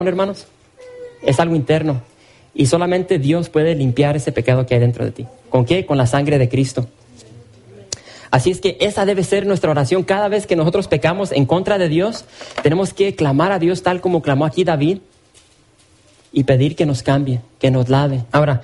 hermanos, es algo interno. Y solamente Dios puede limpiar ese pecado que hay dentro de ti. ¿Con qué? Con la sangre de Cristo. Así es que esa debe ser nuestra oración. Cada vez que nosotros pecamos en contra de Dios, tenemos que clamar a Dios tal como clamó aquí David y pedir que nos cambie, que nos lave. Ahora,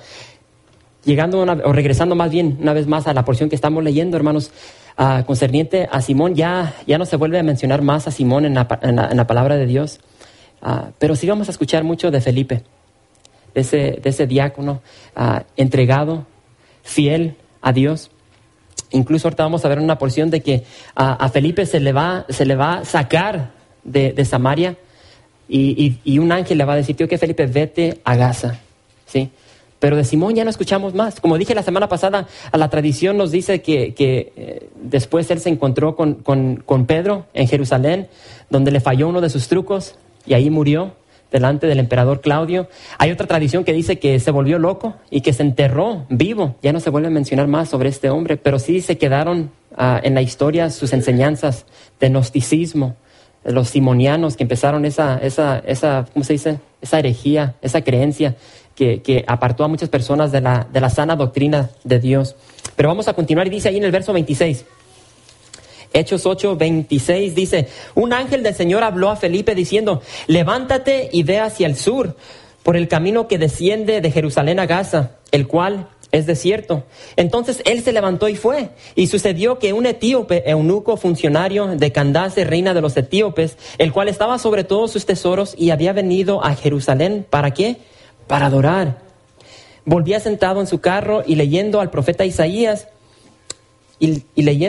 regresando más bien una vez más a la porción que estamos leyendo, hermanos, concerniente a Simón, ya no se vuelve a mencionar más a Simón en la palabra de Dios, pero sí vamos a escuchar mucho de Felipe, de ese diácono entregado, fiel a Dios. Incluso ahorita vamos a ver una porción de que a Felipe se le va a sacar de Samaria y un ángel le va a decir: tío, que Felipe, vete a Gaza, ¿sí? Pero de Simón ya no escuchamos más. Como dije la semana pasada, a la tradición nos dice que después él se encontró con Pedro en Jerusalén, donde le falló uno de sus trucos y ahí murió delante del emperador Claudio. Hay otra tradición que dice que se volvió loco y que se enterró vivo. Ya no se vuelve a mencionar más sobre este hombre, pero sí se quedaron en la historia sus enseñanzas de gnosticismo, de los simonianos que empezaron esa ¿cómo se dice? Esa herejía, esa creencia que apartó a muchas personas de la sana doctrina de Dios. Pero vamos a continuar y dice ahí en el verso 26. Hechos 8:26 dice: un ángel del Señor habló a Felipe diciendo: levántate y ve hacia el sur, por el camino que desciende de Jerusalén a Gaza, el cual es desierto. Entonces él se levantó y fue. Y sucedió que un etíope, eunuco funcionario de Candace, reina de los etíopes, el cual estaba sobre todos sus tesoros y había venido a Jerusalén, ¿para qué? Para adorar. Volvía sentado en su carro y leyendo al profeta Isaías. Y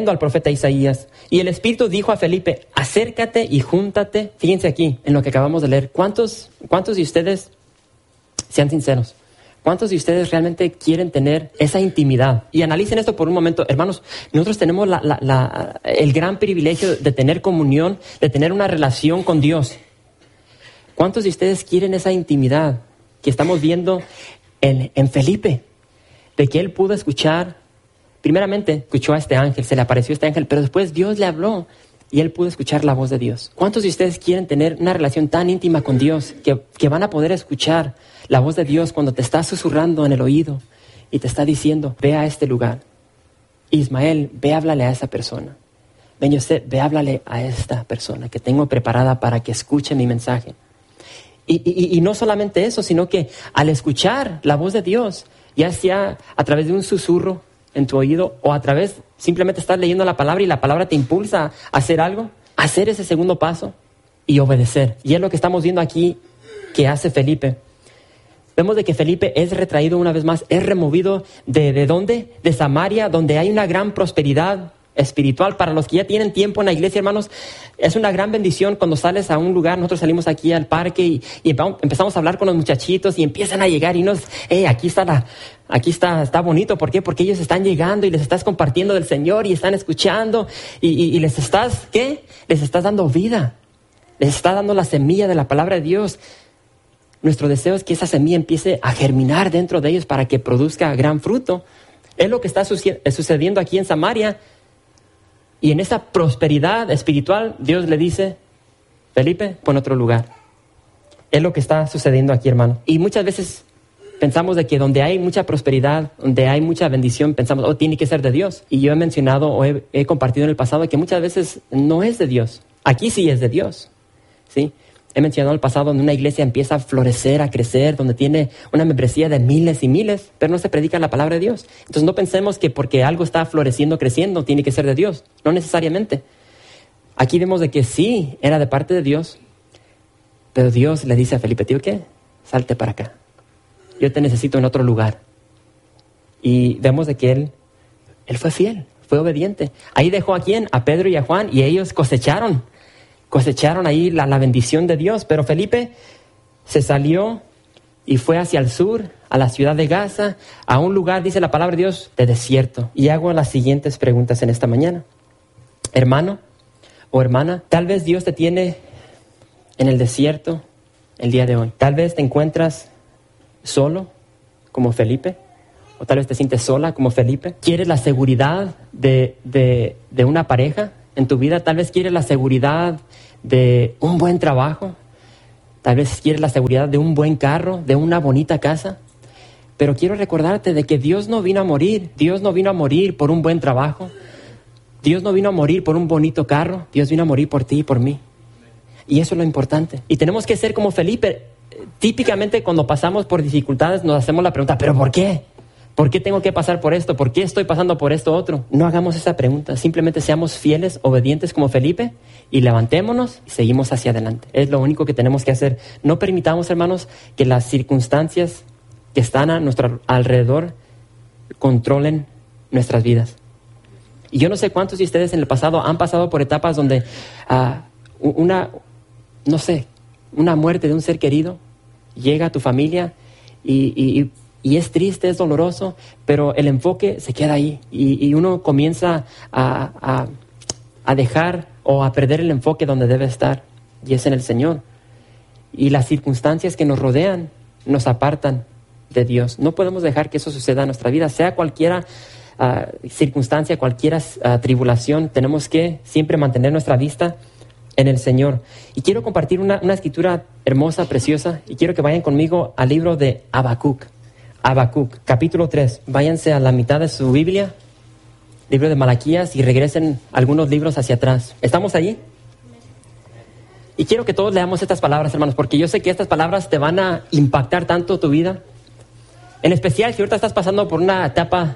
el Espíritu dijo a Felipe: acércate y júntate. Fíjense aquí en lo que acabamos de leer. ¿Cuántos de ustedes, sean sinceros, cuántos de ustedes realmente quieren tener esa intimidad? Y analicen esto por un momento, hermanos. Nosotros tenemos el gran privilegio de tener comunión, de tener una relación con Dios. ¿Cuántos de ustedes quieren esa intimidad que estamos viendo en Felipe? De que él pudo escuchar. Primeramente escuchó a este ángel, se le apareció este ángel, pero después Dios le habló y él pudo escuchar la voz de Dios. ¿Cuántos de ustedes quieren tener una relación tan íntima con Dios que van a poder escuchar la voz de Dios cuando te está susurrando en el oído y te está diciendo: ve a este lugar? Ismael, ve, háblale a esa persona. Ben Yosef, ve, háblale a esta persona que tengo preparada para que escuche mi mensaje. Y no solamente eso, sino que al escuchar la voz de Dios, ya sea a través de un susurro en tu oído o a través, simplemente estás leyendo la palabra y la palabra te impulsa a hacer algo, a hacer ese segundo paso y obedecer. Y es lo que estamos viendo aquí que hace Felipe. Vemos de que Felipe es retraído una vez más, es removido ¿de dónde? De Samaria, donde hay una gran prosperidad espiritual. Para los que ya tienen tiempo en la iglesia, hermanos, es una gran bendición cuando sales a un lugar. Nosotros salimos aquí al parque y empezamos a hablar con los muchachitos y empiezan a llegar y aquí está bonito. ¿Por qué? Porque ellos están llegando y les estás compartiendo del Señor y están escuchando y les estás, ¿qué? Les estás dando vida, les estás dando la semilla de la palabra de Dios. Nuestro deseo es que esa semilla empiece a germinar dentro de ellos para que produzca gran fruto. Es lo que está sucediendo aquí en Samaria. Y en esa prosperidad espiritual, Dios le dice: Felipe, pon otro lugar. Es lo que está sucediendo aquí, hermano. Y muchas veces pensamos de que donde hay mucha prosperidad, donde hay mucha bendición, pensamos: tiene que ser de Dios. Y yo he mencionado o he compartido en el pasado que muchas veces no es de Dios. Aquí sí es de Dios, ¿sí? He mencionado el pasado donde una iglesia empieza a florecer, a crecer, donde tiene una membresía de miles y miles, pero no se predica la palabra de Dios. Entonces no pensemos que porque algo está floreciendo, creciendo, tiene que ser de Dios. No necesariamente. Aquí vemos de que sí, era de parte de Dios, pero Dios le dice a Felipe: tío, ¿qué? Salte para acá. Yo te necesito en otro lugar. Y vemos de que él fue fiel, fue obediente. Ahí dejó a quién, a Pedro y a Juan, y ellos cosecharon ahí la bendición de Dios. Pero Felipe se salió y fue hacia el sur, a la ciudad de Gaza, a un lugar, dice la palabra de Dios, de desierto. Y hago las siguientes preguntas en esta mañana. Hermano o hermana, tal vez Dios te tiene en el desierto el día de hoy. Tal vez te encuentras solo, como Felipe, o tal vez te sientes sola, como Felipe. ¿Quieres la seguridad de una pareja en tu vida? Tal vez quieres la seguridad de un buen trabajo. Tal vez quieres la seguridad de un buen carro, de una bonita casa. Pero quiero recordarte de que Dios no vino a morir. Dios no vino a morir por un buen trabajo. Dios no vino a morir por un bonito carro. Dios vino a morir por ti y por mí. Y eso es lo importante. Y tenemos que ser como Felipe. Típicamente cuando pasamos por dificultades nos hacemos la pregunta, ¿pero por qué? ¿Por qué tengo que pasar por esto? ¿Por qué estoy pasando por esto otro? No hagamos esa pregunta. Simplemente seamos fieles, obedientes como Felipe y levantémonos y seguimos hacia adelante. Es lo único que tenemos que hacer. No permitamos, hermanos, que las circunstancias que están a nuestro alrededor controlen nuestras vidas. Y yo no sé cuántos de ustedes en el pasado han pasado por etapas donde una muerte de un ser querido llega a tu familia y es triste, es doloroso, pero el enfoque se queda ahí y uno comienza a dejar o a perder el enfoque donde debe estar, y es en el Señor. Y las circunstancias que nos rodean nos apartan de Dios. No podemos dejar que eso suceda en nuestra vida, sea cualquiera circunstancia, cualquier tribulación. Tenemos que siempre mantener nuestra vista en el Señor. Y quiero compartir una escritura hermosa, preciosa, y quiero que vayan conmigo al libro de Habacuc. Habacuc, capítulo 3. Váyanse a la mitad de su Biblia, libro de Malaquías, y regresen algunos libros hacia atrás. ¿Estamos allí? Y quiero que todos leamos estas palabras, hermanos, porque yo sé que estas palabras te van a impactar tanto tu vida. En especial si ahorita estás pasando por una etapa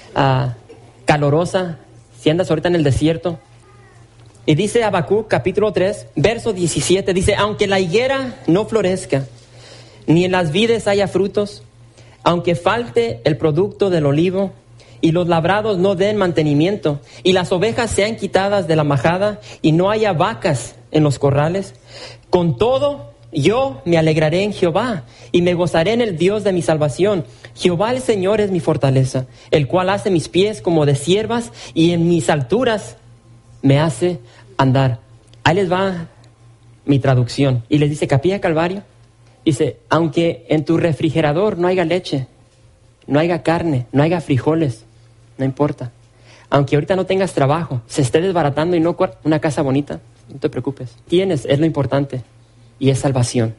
calorosa, si andas ahorita en el desierto. Y dice Habacuc, capítulo 3, verso 17, dice: aunque la higuera no florezca, ni en las vides haya frutos, aunque falte el producto del olivo, y los labrados no den mantenimiento, y las ovejas sean quitadas de la majada, y no haya vacas en los corrales, con todo yo me alegraré en Jehová, y me gozaré en el Dios de mi salvación. Jehová el Señor es mi fortaleza, el cual hace mis pies como de ciervas, y en mis alturas me hace andar. Ahí les va mi traducción. Y les dice: Capilla Calvario, dice: aunque en tu refrigerador no haya leche, no haya carne, no haya frijoles, no importa. Aunque ahorita no tengas trabajo, se esté desbaratando y no una casa bonita, no te preocupes. Tienes, es lo importante, y es salvación.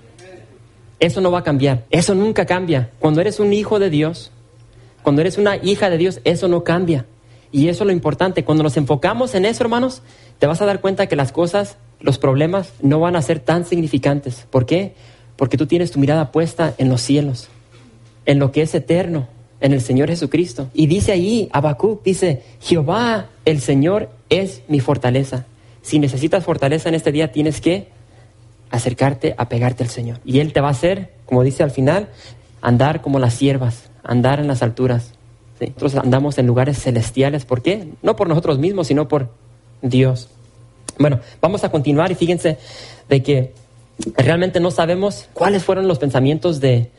Eso no va a cambiar, eso nunca cambia. Cuando eres un hijo de Dios, cuando eres una hija de Dios, eso no cambia. Y eso es lo importante. Cuando nos enfocamos en eso, hermanos, te vas a dar cuenta que las cosas, los problemas, no van a ser tan significantes. ¿Por qué? Porque tú tienes tu mirada puesta en los cielos, en lo que es eterno, en el Señor Jesucristo. Y dice ahí, Habacuc dice: Jehová, el Señor, es mi fortaleza. Si necesitas fortaleza en este día, tienes que acercarte, apegarte al Señor. Y Él te va a hacer, como dice al final, andar como las ciervas, andar en las alturas. ¿Sí? Nosotros andamos en lugares celestiales. ¿Por qué? No por nosotros mismos, sino por Dios. Bueno, vamos a continuar, y fíjense de que realmente no sabemos cuáles fueron los pensamientos de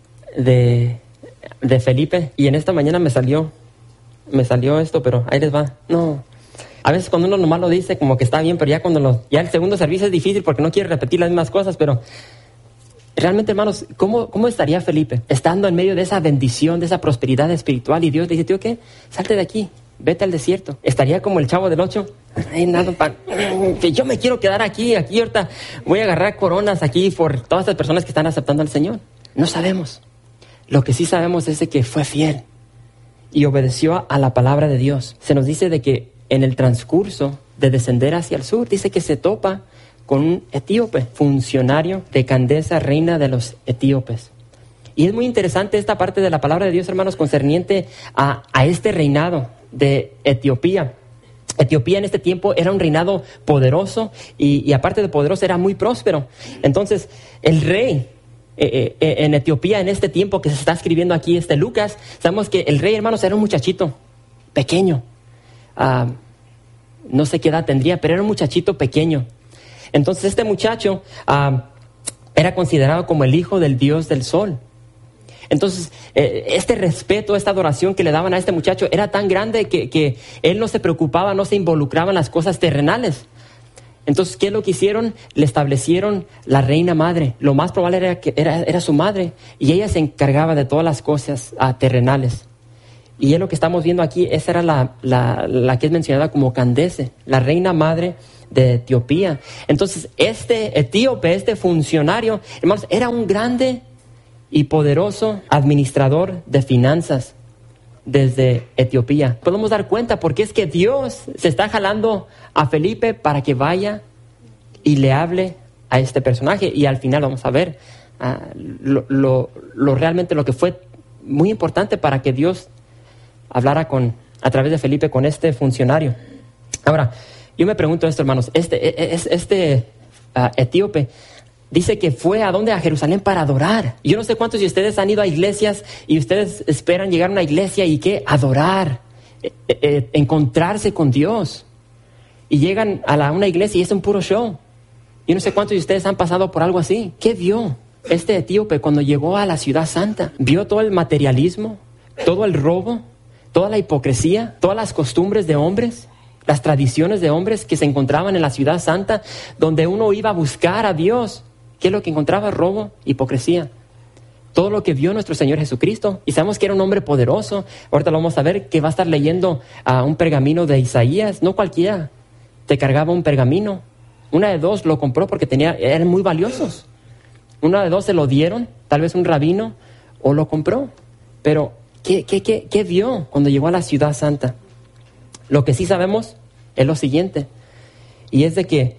Felipe. Y en esta mañana me salió esto, pero ahí les va. No, a veces cuando uno nomás lo dice como que está bien, pero ya el segundo servicio es difícil porque no quiere repetir las mismas cosas. Pero realmente, hermanos, ¿cómo estaría Felipe estando en medio de esa bendición, de esa prosperidad espiritual? Y Dios le dice: tío, ¿qué? Salte de aquí, vete al desierto. Estaría como el Chavo del 8. Que yo me quiero quedar aquí ahorita voy a agarrar coronas aquí por todas estas personas que están aceptando al Señor. No sabemos. Lo que sí sabemos es de que fue fiel y obedeció a la palabra de Dios. Se nos dice de que en el transcurso de descender hacia el sur, dice que se topa con un etíope, funcionario de Candace, reina de los etíopes. Y es muy interesante esta parte de la palabra de Dios, hermanos, concerniente a este reinado de Etiopía. Etiopía en este tiempo era un reinado poderoso y aparte de poderoso era muy próspero. Entonces el rey en Etiopía en este tiempo que se está escribiendo aquí Lucas, sabemos que el rey, hermanos, era un muchachito pequeño. No sé qué edad tendría, pero era un muchachito pequeño. Entonces este muchacho era considerado como el hijo del dios del sol. Entonces este respeto, esta adoración que le daban a este muchacho era tan grande que él no se preocupaba, no se involucraba en las cosas terrenales. Entonces, ¿qué es lo que hicieron? Le establecieron la reina madre. Lo más probable era que era su madre, y ella se encargaba de todas las cosas terrenales. Y es lo que estamos viendo aquí. Esa era la que es mencionada como Candace, la reina madre de Etiopía. Entonces, este etíope, este funcionario, hermanos, era un grande y poderoso administrador de finanzas desde Etiopía. Podemos dar cuenta porque es que Dios se está jalando a Felipe para que vaya y le hable a este personaje. Y al final vamos a ver realmente lo que fue muy importante para que Dios hablara a través de Felipe con este funcionario. Ahora, yo me pregunto esto, hermanos. Este etíope dice que fue ¿a dónde? A Jerusalén para adorar. Yo no sé cuántos de ustedes han ido a iglesias y ustedes esperan llegar a una iglesia y ¿qué? Adorar, encontrarse con Dios. Y llegan a una iglesia y es un puro show. Yo no sé cuántos de ustedes han pasado por algo así. ¿Qué vio este etíope cuando llegó a la ciudad santa? Vio todo el materialismo, todo el robo, toda la hipocresía, todas las costumbres de hombres, las tradiciones de hombres que se encontraban en la ciudad santa, donde uno iba a buscar a Dios. ¿Qué es lo que encontraba? Robo, hipocresía. Todo lo que vio nuestro Señor Jesucristo. Y sabemos que era un hombre poderoso. Ahorita lo vamos a ver, que va a estar leyendo un pergamino de Isaías. No cualquiera te cargaba un pergamino. Una de dos lo compró porque eran muy valiosos. Una de dos se lo dieron, tal vez un rabino, o lo compró. Pero, ¿qué vio cuando llegó a la ciudad santa? Lo que sí sabemos es lo siguiente. Y es de que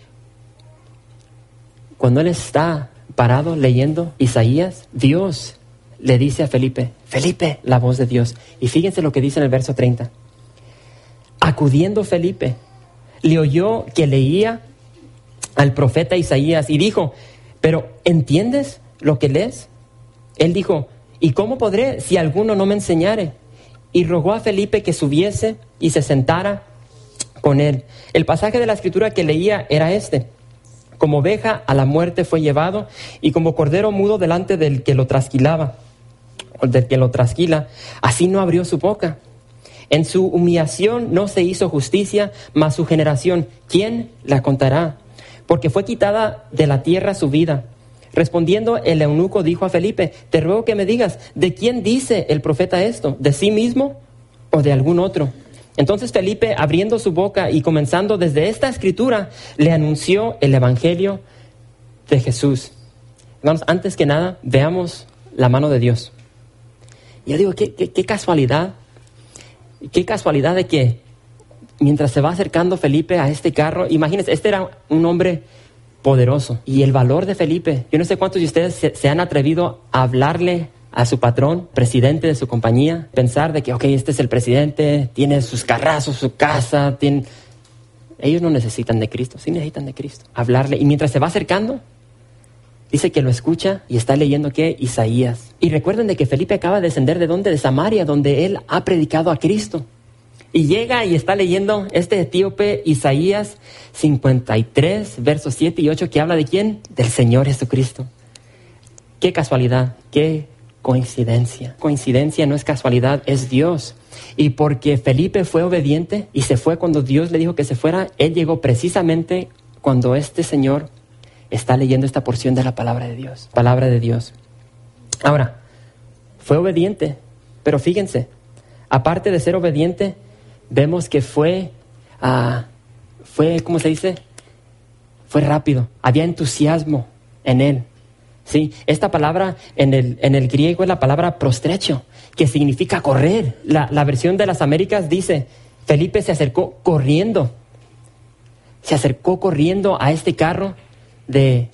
cuando él está parado leyendo Isaías, Dios le dice a Felipe, Felipe, la voz de Dios. Y fíjense lo que dice en el verso 30. Acudiendo Felipe, le oyó que leía al profeta Isaías y dijo, ¿pero entiendes lo que lees? Él dijo, ¿y cómo podré si alguno no me enseñare? Y rogó a Felipe que subiese y se sentara con él. El pasaje de la escritura que leía era este. Como oveja a la muerte fue llevado y como cordero mudo delante del que lo trasquilaba, o del que lo trasquila, así no abrió su boca. En su humillación no se hizo justicia, mas su generación, ¿quién la contará? Porque fue quitada de la tierra su vida. Respondiendo, el eunuco dijo a Felipe, te ruego que me digas, ¿de quién dice el profeta esto? ¿De sí mismo o de algún otro? Entonces Felipe, abriendo su boca y comenzando desde esta escritura, le anunció el evangelio de Jesús. Hermanos, antes que nada, veamos la mano de Dios. Yo digo, qué casualidad de que mientras se va acercando Felipe a este carro, imagínense, este era un hombre poderoso. Y el valor de Felipe, yo no sé cuántos de ustedes se han atrevido a hablarle a su patrón, presidente de su compañía, pensar de que, este es el presidente, tiene sus carrazos, su casa, ellos no necesitan de Cristo, sí necesitan de Cristo. Hablarle, y mientras se va acercando, dice que lo escucha y está leyendo, ¿qué? Isaías. Y recuerden de que Felipe acaba de descender ¿de dónde? De Samaria, donde él ha predicado a Cristo. Y llega y está leyendo este etíope Isaías 53, versos 7 y 8, que habla ¿de quién? Del Señor Jesucristo. Qué casualidad, qué coincidencia. Coincidencia no es casualidad, es Dios. Y porque Felipe fue obediente y se fue cuando Dios le dijo que se fuera, él llegó precisamente cuando este señor está leyendo esta porción de la palabra de Dios. Palabra de Dios. Ahora, fue obediente, pero fíjense, aparte de ser obediente, vemos que fue, ¿cómo se dice? Fue rápido, había entusiasmo en él. Sí, esta palabra en el griego es la palabra prostrecho, que significa correr. La versión de las Américas dice, Felipe se acercó corriendo a este carro de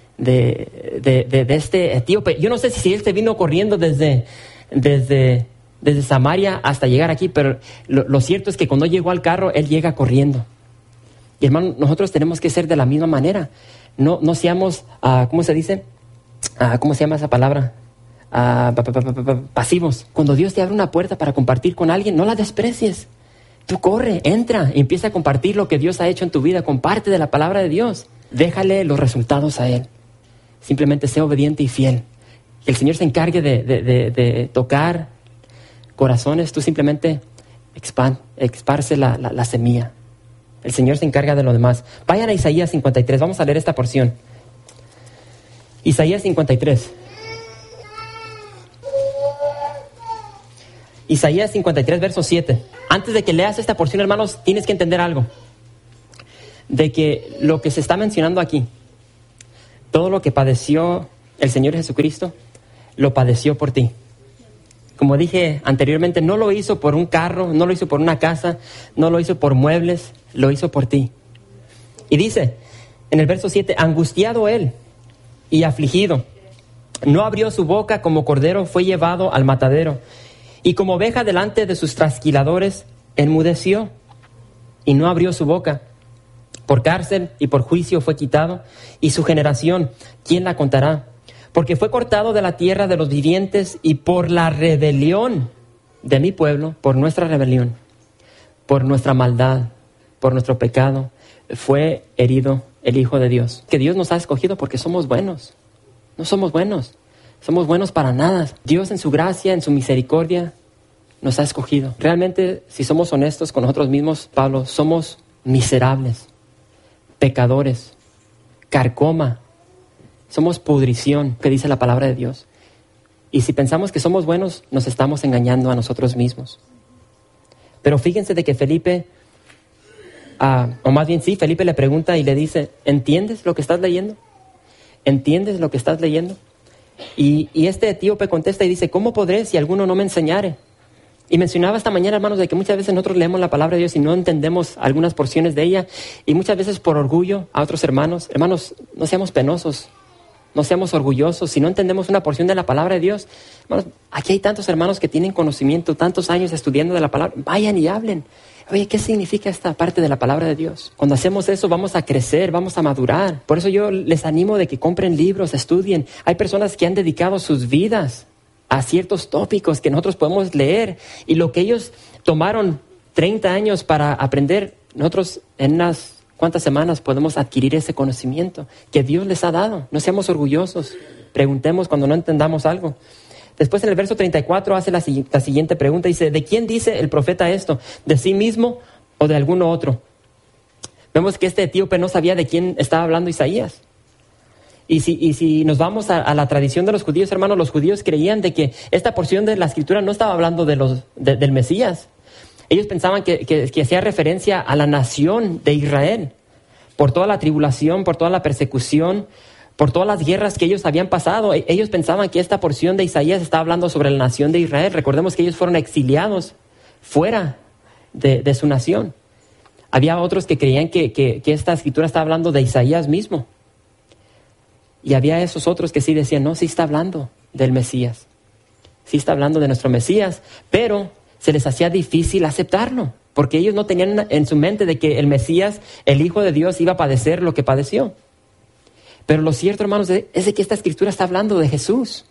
este etíope. Yo no sé si él se vino corriendo desde Samaria hasta llegar aquí, pero lo cierto es que cuando llegó al carro, él llega corriendo. Y hermano, nosotros tenemos que ser de la misma manera. No seamos, ¿cómo se dice? ¿Cómo se llama esa palabra? Pasivos. Cuando Dios te abre una puerta para compartir con alguien, no la desprecies. Tú corre, entra y empieza a compartir lo que Dios ha hecho en tu vida. Comparte de la palabra de Dios. Déjale los resultados a Él. Simplemente sé obediente y fiel. Que el Señor se encargue de tocar corazones. Tú simplemente esparce la semilla. El Señor se encarga de lo demás. Vayan a Isaías 53. Vamos a leer esta porción. Isaías 53. Isaías 53, verso 7. Antes de que leas esta porción, hermanos, tienes que entender algo. de que lo que se está mencionando aquí, todo lo que padeció el Señor Jesucristo, lo padeció por ti. Como dije anteriormente, no lo hizo por un carro, no lo hizo por una casa, no lo hizo por muebles, lo hizo por ti. Y dice en el verso 7, angustiado él y afligido, no abrió su boca, como cordero fue llevado al matadero, y como oveja delante de sus trasquiladores, enmudeció y no abrió su boca. Por cárcel y por juicio fue quitado, y su generación, ¿quién la contará? Porque fue cortado de la tierra de los vivientes, y por la rebelión de mi pueblo, por nuestra rebelión, por nuestra maldad, por nuestro pecado, fue herido el Hijo de Dios. Que Dios nos ha escogido porque somos buenos. No somos buenos. Somos buenos para nada. Dios en su gracia, en su misericordia, nos ha escogido. Realmente, si somos honestos con nosotros mismos, Pablo, somos miserables, pecadores, carcoma, somos pudrición, que dice la palabra de Dios. Y si pensamos que somos buenos, nos estamos engañando a nosotros mismos. Pero fíjense de que Felipe, o más bien sí, Felipe le pregunta y le dice, ¿entiendes lo que estás leyendo? ¿Entiendes lo que estás leyendo? Y este etíope contesta y dice, ¿cómo podré si alguno no me enseñare? Y mencionaba esta mañana, hermanos, de que muchas veces nosotros leemos la palabra de Dios y no entendemos algunas porciones de ella, y muchas veces por orgullo a otros hermanos, no seamos penosos, no seamos orgullosos. Si no entendemos una porción de la palabra de Dios, hermanos, aquí hay tantos hermanos que tienen conocimiento, tantos años estudiando de la palabra, vayan y hablen. Oye, ¿qué significa esta parte de la palabra de Dios? Cuando hacemos eso vamos a crecer, vamos a madurar. Por eso yo les animo de que compren libros, estudien. Hay personas que han dedicado sus vidas a ciertos tópicos que nosotros podemos leer, y lo que ellos tomaron 30 años para aprender, nosotros en unas cuantas semanas podemos adquirir ese conocimiento que Dios les ha dado. No seamos orgullosos, preguntemos cuando no entendamos algo. Después en el verso 34 hace la siguiente pregunta, dice, ¿de quién dice el profeta esto? ¿De sí mismo o de alguno otro? Vemos que este etíope no sabía de quién estaba hablando Isaías. Y si nos vamos a la tradición de los judíos, hermanos, los judíos creían de que esta porción de la escritura no estaba hablando del Mesías. Ellos pensaban que hacía referencia a la nación de Israel, por toda la tribulación, por toda la persecución, por todas las guerras que ellos habían pasado. Ellos pensaban que esta porción de Isaías estaba hablando sobre la nación de Israel. Recordemos que ellos fueron exiliados fuera de su nación. Había otros que creían que esta escritura estaba hablando de Isaías mismo. Y había esos otros que sí decían, no, sí está hablando del Mesías. Sí está hablando de nuestro Mesías, pero se les hacía difícil aceptarlo, porque ellos no tenían en su mente de que el Mesías, el Hijo de Dios, iba a padecer lo que padeció. Pero lo cierto, hermanos, es de que esta escritura está hablando de Jesús.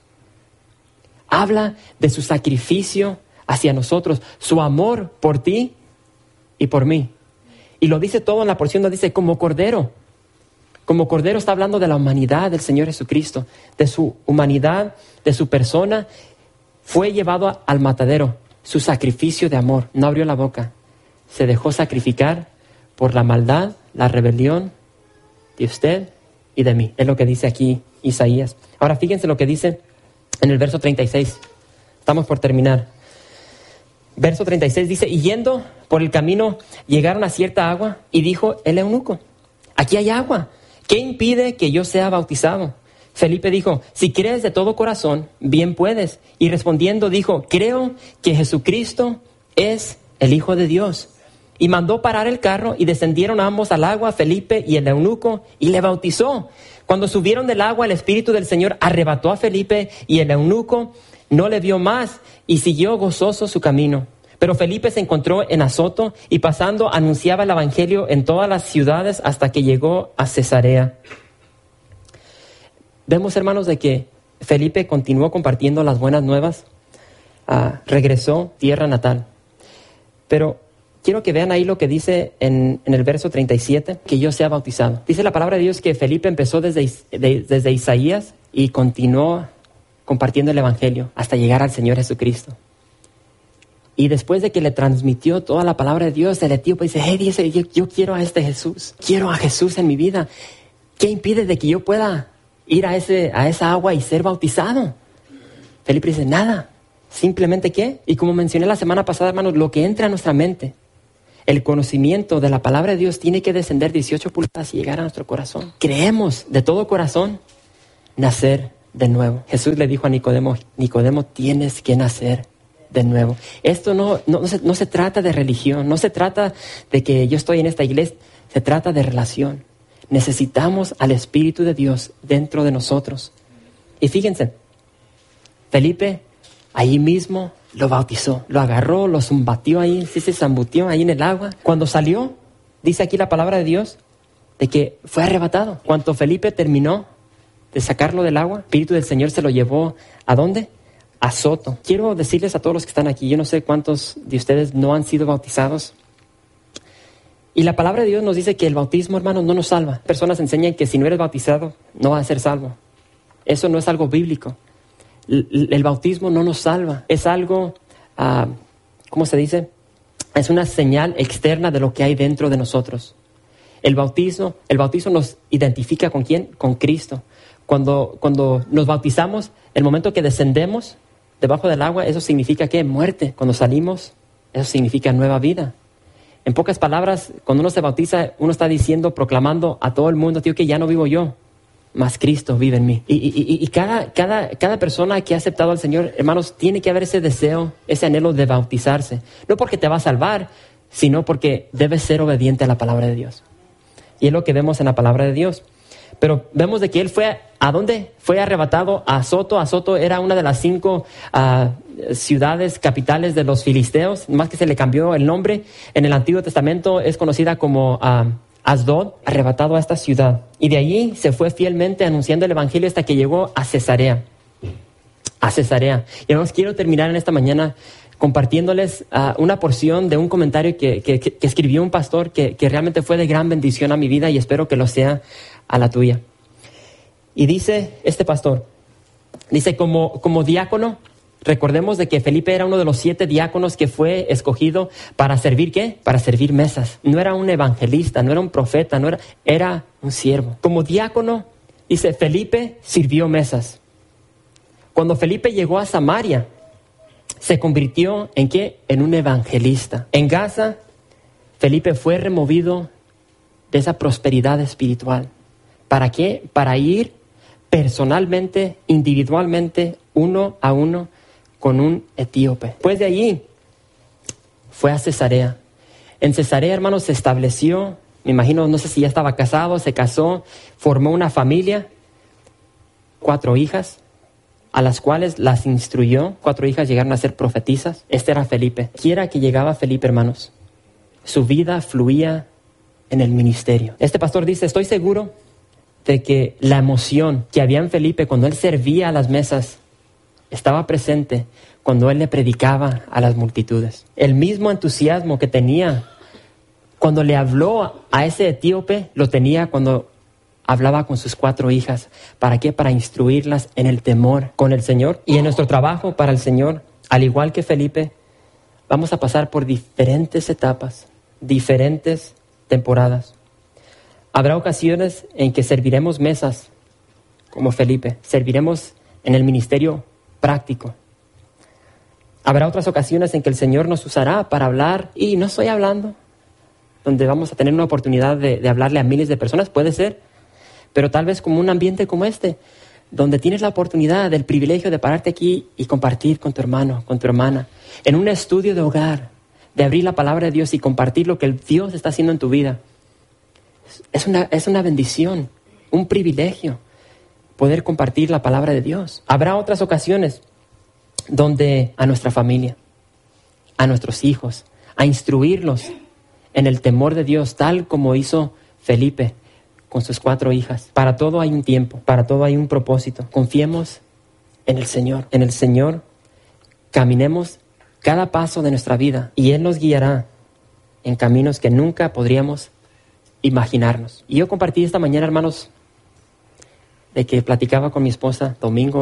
Habla de su sacrificio hacia nosotros, su amor por ti y por mí. Y lo dice todo en la porción, lo dice como cordero. Como cordero está hablando de la humanidad del Señor Jesucristo, de su humanidad, de su persona. Fue llevado al matadero, su sacrificio de amor. No abrió la boca. Se dejó sacrificar por la maldad, la rebelión de usted y de mí. Es lo que dice aquí Isaías. Ahora fíjense lo que dice en el verso 36. Estamos por terminar. Verso 36 dice, y yendo por el camino llegaron a cierta agua, y dijo el eunuco, aquí hay agua, ¿qué impide que yo sea bautizado? Felipe dijo, si crees de todo corazón, bien puedes. Y respondiendo dijo, creo que Jesucristo es el Hijo de Dios. Y mandó parar el carro, y descendieron ambos al agua, Felipe y el eunuco, y le bautizó. Cuando subieron del agua, el Espíritu del Señor arrebató a Felipe, y el eunuco no le vio más, y siguió gozoso su camino. Pero Felipe se encontró en Azoto, y pasando anunciaba el evangelio en todas las ciudades hasta que llegó a Cesarea. Vemos, hermanos, de que Felipe continuó compartiendo las buenas nuevas, regresó tierra natal. Pero quiero que vean ahí lo que dice en el verso 37, que yo sea bautizado. Dice la palabra de Dios que Felipe empezó desde Isaías y continuó compartiendo el evangelio hasta llegar al Señor Jesucristo. Y después de que le transmitió toda la palabra de Dios, el etíope dice, hey, dice, yo quiero a este Jesús, quiero a Jesús en mi vida. ¿Qué impide de que yo pueda ir a esa agua y ser bautizado? Felipe dice, nada, simplemente ¿qué? Y como mencioné la semana pasada, hermanos, lo que entra a nuestra mente El conocimiento de la palabra de Dios tiene que descender 18 pulgadas y llegar a nuestro corazón. Creemos de todo corazón nacer de nuevo. Jesús le dijo a Nicodemo, Nicodemo, tienes que nacer de nuevo. Esto no se trata de religión, no se trata de que yo estoy en esta iglesia, se trata de relación. Necesitamos al Espíritu de Dios dentro de nosotros. Y fíjense, Felipe ahí mismo lo bautizó, lo agarró, lo zambutió ahí, sí se zambutió ahí en el agua. Cuando salió, dice aquí la palabra de Dios, de que fue arrebatado. Cuando Felipe terminó de sacarlo del agua, el Espíritu del Señor se lo llevó, ¿a dónde? A Azoto. Quiero decirles a todos los que están aquí, yo no sé cuántos de ustedes no han sido bautizados. Y la palabra de Dios nos dice que el bautismo, hermanos, no nos salva. Personas enseñan que si no eres bautizado, no vas a ser salvo. Eso no es algo bíblico. El bautismo no nos salva. Es algo, ¿cómo se dice? Es una señal externa de lo que hay dentro de nosotros. El bautismo nos identifica ¿con quién? Con Cristo. Cuando nos bautizamos, el momento que descendemos debajo del agua, eso significa ¿qué? Muerte. Cuando salimos, eso significa nueva vida. En pocas palabras, cuando uno se bautiza, uno está diciendo, proclamando a todo el mundo, tío, que ya no vivo yo, mas Cristo vive en mí. Y cada persona que ha aceptado al Señor, hermanos, tiene que haber ese deseo, ese anhelo de bautizarse. No porque te va a salvar, sino porque debes ser obediente a la palabra de Dios. Y es lo que vemos en la palabra de Dios. Pero vemos de que él fue, ¿a dónde? Fue arrebatado a Azoto. Azoto era una de las 5 ciudades capitales de los filisteos, más que se le cambió el nombre. En el Antiguo Testamento es conocida como Asdod, arrebatado a esta ciudad. Y de allí se fue fielmente anunciando el evangelio hasta que llegó a Cesarea. A Cesarea. Y hermanos, quiero terminar en esta mañana compartiéndoles una porción de un comentario que escribió un pastor que realmente fue de gran bendición a mi vida y espero que lo sea a la tuya. Y dice este pastor, dice como diácono, recordemos de que Felipe era uno de los 7 diáconos que fue escogido para servir ¿qué? Para servir mesas. No era un evangelista, no era un profeta, era un siervo. Como diácono, dice, Felipe sirvió mesas. Cuando Felipe llegó a Samaria, se convirtió ¿en qué? En un evangelista. En Gaza, Felipe fue removido de esa prosperidad espiritual. ¿Para qué? Para ir personalmente, individualmente, uno a uno con un etíope. Después de allí, fue a Cesarea. En Cesarea, hermanos, se estableció, me imagino, no sé si ya estaba casado, se casó, formó una familia, 4 hijas, a las cuales las instruyó. 4 hijas llegaron a ser profetisas. Este era Felipe. Quiera que llegaba Felipe, hermanos, su vida fluía en el ministerio. Este pastor dice, estoy seguro de que la emoción que había en Felipe cuando él servía a las mesas estaba presente cuando él le predicaba a las multitudes. El mismo entusiasmo que tenía cuando le habló a ese etíope, lo tenía cuando hablaba con sus 4 hijas. ¿Para qué? Para instruirlas en el temor con el Señor. Y en nuestro trabajo para el Señor, al igual que Felipe, vamos a pasar por diferentes etapas, diferentes temporadas. Habrá ocasiones en que serviremos mesas como Felipe, serviremos en el ministerio práctico. Habrá otras ocasiones en que el Señor nos usará para hablar, y no estoy hablando, donde vamos a tener una oportunidad de hablarle a miles de personas, puede ser, pero tal vez como un ambiente como este, donde tienes la oportunidad del privilegio de pararte aquí y compartir con tu hermano, con tu hermana, en un estudio de hogar, de abrir la palabra de Dios y compartir lo que el Dios está haciendo en tu vida. Es una bendición, un privilegio poder compartir la palabra de Dios. Habrá otras ocasiones donde a nuestra familia, a nuestros hijos, a instruirlos en el temor de Dios, tal como hizo Felipe con sus 4 hijas. Para todo hay un tiempo, para todo hay un propósito. Confiemos en el Señor. En el Señor caminemos cada paso de nuestra vida y Él nos guiará en caminos que nunca podríamos imaginarnos. Y yo compartí esta mañana, hermanos, de que platicaba con mi esposa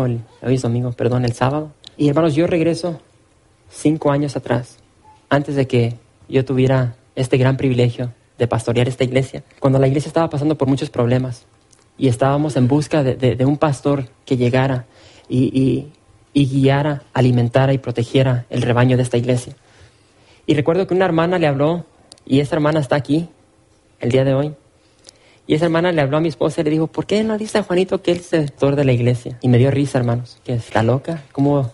el sábado. Y hermanos, yo regreso 5 años atrás, antes de que yo tuviera este gran privilegio de pastorear esta iglesia, cuando la iglesia estaba pasando por muchos problemas y estábamos en busca de un pastor que llegara y guiara, alimentara y protegiera el rebaño de esta iglesia. Y recuerdo que una hermana le habló Y esa hermana está aquí el día de hoy. Y esa hermana le habló a mi esposa y le dijo, ¿por qué no dice a Juanito que él es el pastor de la iglesia? Y me dio risa, hermanos, que está loca. ¿Cómo?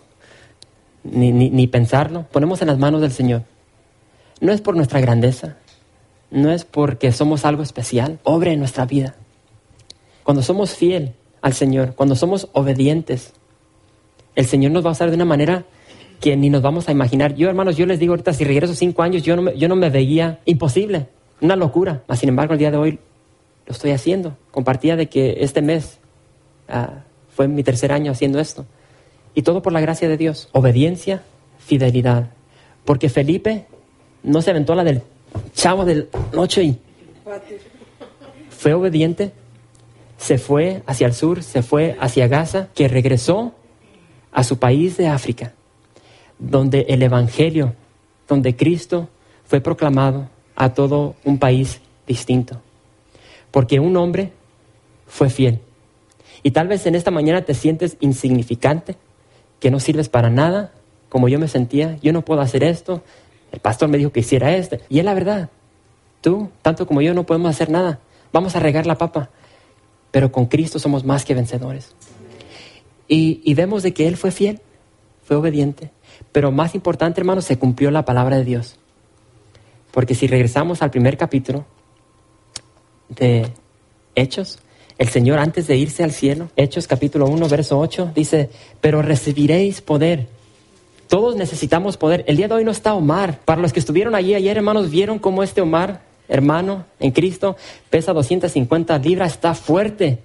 Ni pensarlo. Ponemos en las manos del Señor. No es por nuestra grandeza. No es porque somos algo especial. Obre en nuestra vida. Cuando somos fiel al Señor, cuando somos obedientes, el Señor nos va a usar de una manera que ni nos vamos a imaginar. Yo, hermanos, yo les digo ahorita, si regreso 5 años, yo no me veía imposible, una locura. Mas, sin embargo, el día de hoy lo estoy haciendo. Compartía de que este mes fue mi 3er año haciendo esto. Y todo por la gracia de Dios. Obediencia, fidelidad. Porque Felipe no se aventó la del chavo del noche y fue obediente. Se fue hacia el sur, se fue hacia Gaza, que regresó a su país de África, donde el Evangelio, donde Cristo fue proclamado a todo un país distinto. Porque un hombre fue fiel. Y tal vez en esta mañana te sientes insignificante, que no sirves para nada, como yo me sentía. Yo no puedo hacer esto, el pastor me dijo que hiciera esto. Y es la verdad, tú, tanto como yo, no podemos hacer nada. Vamos a regar la papa, pero con Cristo somos más que vencedores. Y vemos de que Él fue fiel, fue obediente. Pero más importante, hermanos, se cumplió la palabra de Dios. Porque si regresamos al primer capítulo de Hechos, el Señor, antes de irse al cielo, Hechos capítulo 1, verso 8, dice, pero recibiréis poder. Todos necesitamos poder. El día de hoy no está Omar. Para los que estuvieron allí ayer, hermanos, vieron cómo este Omar, hermano en Cristo, pesa 250 libras, está fuerte.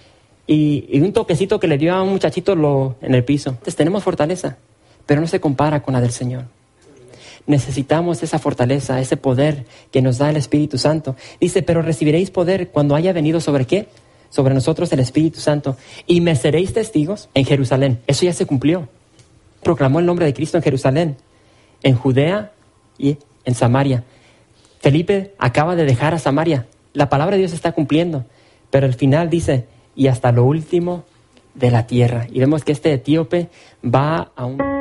Y un toquecito que le dio a un muchachito en el piso. Entonces tenemos fortaleza, pero no se compara con la del Señor. Necesitamos esa fortaleza, ese poder que nos da el Espíritu Santo. Dice, pero recibiréis poder cuando haya venido ¿sobre qué? Sobre nosotros el Espíritu Santo. Y me seréis testigos en Jerusalén. Eso ya se cumplió. Proclamó el nombre de Cristo en Jerusalén, en Judea y en Samaria. Felipe acaba de dejar a Samaria. La palabra de Dios se está cumpliendo. Pero al final dice, y hasta lo último de la tierra. Y vemos que este etíope va a un...